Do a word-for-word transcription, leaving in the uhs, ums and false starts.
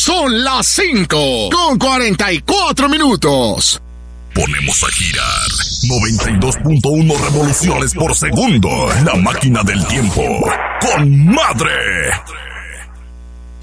Son las cinco con cuarenta y cuatro minutos. Ponemos a girar noventa y dos punto uno revoluciones por segundo. La máquina del tiempo. ¡Con madre!